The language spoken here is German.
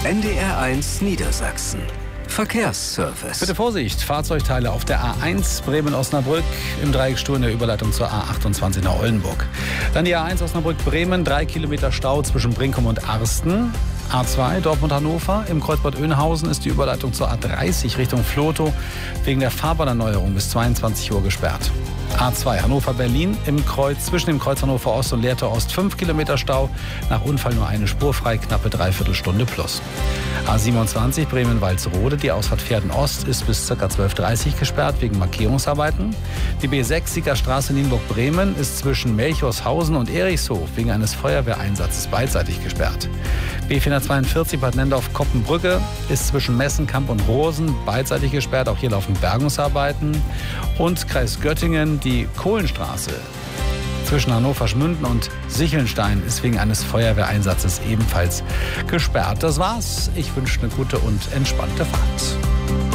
NDR1 Niedersachsen. Verkehrsservice. Bitte Vorsicht, Fahrzeugteile auf der A1 Bremen-Osnabrück im Dreiecksstuhl in der Überleitung zur A28 nach Oldenburg. Dann die A1 Osnabrück-Bremen, 3 Kilometer Stau zwischen Brinkum und Arsten. A2 Dortmund-Hannover, im Kreuzbad Oeynhausen ist die Überleitung zur A30 Richtung Vlotho wegen der Fahrbahnerneuerung bis 22 Uhr gesperrt. A2 Hannover-Berlin zwischen dem Kreuz Hannover Ost und Lehrte Ost 5 Kilometer Stau. Nach Unfall nur eine Spur frei, knappe Dreiviertelstunde plus. A27 Bremen-Walsrode, die Ausfahrt Pferden Ost ist bis ca. 12:30 Uhr gesperrt wegen Markierungsarbeiten. Die B6 Siegerstraße Nienburg-Bremen ist zwischen Melchorshausen und Erichshof wegen eines Feuerwehreinsatzes beidseitig gesperrt. B442 Bad Nendorf-Koppenbrücke ist zwischen Messenkamp und Rosen beidseitig gesperrt. Auch hier laufen Bergungsarbeiten. Und Kreis Göttingen, die Kohlenstraße zwischen Hannover-Schmünden und Sichelnstein ist wegen eines Feuerwehreinsatzes ebenfalls gesperrt. Das war's. Ich wünsche eine gute und entspannte Fahrt.